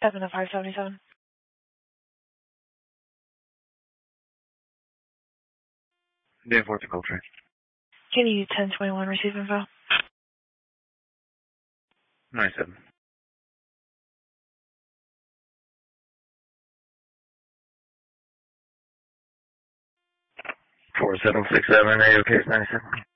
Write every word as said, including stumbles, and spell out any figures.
seven oh five seventy-seven. Dan four to Coltrane. Katie ten twenty-one, receive info. nine seven. four seven six seven, A O K nine seven.